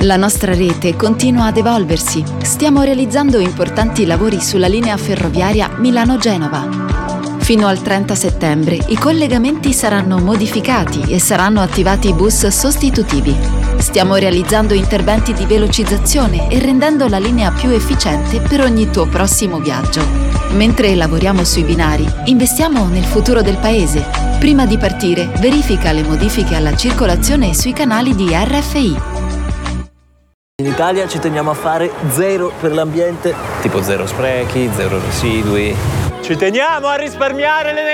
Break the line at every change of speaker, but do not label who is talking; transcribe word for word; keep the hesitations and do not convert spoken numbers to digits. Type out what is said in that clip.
La nostra rete continua ad evolversi. Stiamo realizzando importanti lavori sulla linea ferroviaria Milano-Genova. Fino al trenta settembre i collegamenti saranno modificati e saranno attivati bus sostitutivi. Stiamo realizzando interventi di velocizzazione e rendendo la linea più efficiente per ogni tuo prossimo viaggio. Mentre lavoriamo sui binari, investiamo nel futuro del paese. Prima di partire, verifica le modifiche alla circolazione sui canali di R F I.
In Italia ci teniamo a fare zero per l'ambiente.
Tipo zero sprechi, zero residui.
Ci teniamo a risparmiare l'energia.